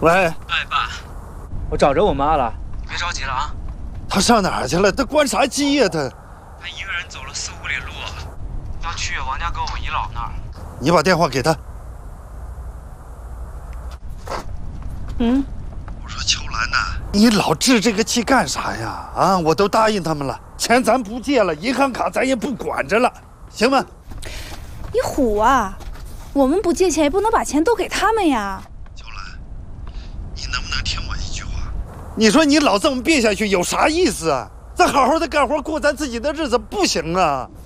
喂， 哎，爸， 我找着我妈了。 你别着急了啊。 她上哪儿去了？她关啥机呀？她一个人走了4、5里路，要去王家沟我姨姥那儿。 你把电话给她。我说秋兰呐，你老置这个气干啥呀？啊，我都答应他们了，钱咱不借了，银行卡咱也不管着了，行吗？ 你虎啊！我们不借钱也不能把钱都给他们呀。 秋兰，你能不能听我一句话？你说你老这么憋下去有啥意思啊？咱好好的干活过咱自己的日子不行啊？